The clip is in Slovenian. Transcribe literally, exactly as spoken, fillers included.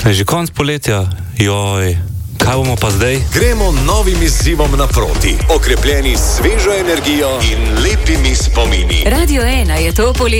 Je že konc poletja, joj, kaj bomo pa zdaj? Gremo novim izzivom naproti, okrepljeni s svežo energijo in lepimi spomini. Radio ena je to poletje